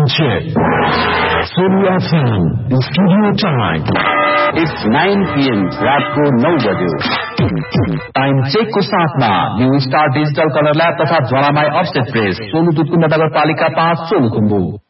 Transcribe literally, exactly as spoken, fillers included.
check. Sony F M, the studio time. It's nine p m रात को नौ बज्यो टाइम चेक को साथमा new star digital colour lab तथा ज्वालामाई अफसेट प्रेस सोलुतुतु नगरपालिका पाँच सोलुखुम्बु।